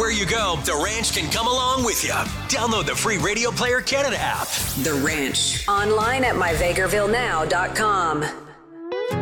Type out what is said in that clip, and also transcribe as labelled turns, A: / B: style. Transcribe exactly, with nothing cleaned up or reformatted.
A: where you go, The Ranch can come along with you. Download the free Radio Player Canada app.
B: The Ranch. Online at my vegreville now dot com.